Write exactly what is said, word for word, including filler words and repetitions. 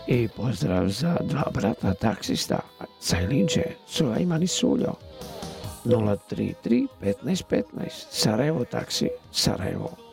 I pozdrav za dva brata taksista, Cajlinče, Sulejman i Suljo. nula tri tri petnaest petnaest Sarajevo taksi, Sarajevo.